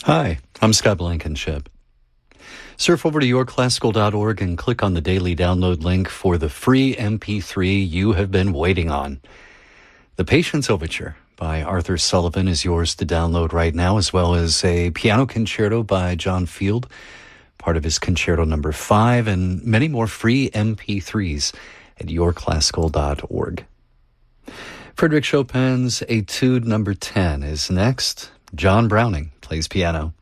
Hi, I'm Scott Blankenship. Surf over to yourclassical.org and click on the daily download link for the free MP3 you have been waiting on. The Patience Overture by Arthur Sullivan is yours to download right now, as well as a piano concerto by John Field, part of his Concerto No. 5, and many more free MP3s at yourclassical.org. Frédéric Chopin's Etude No. 10 is next. John Browning plays piano.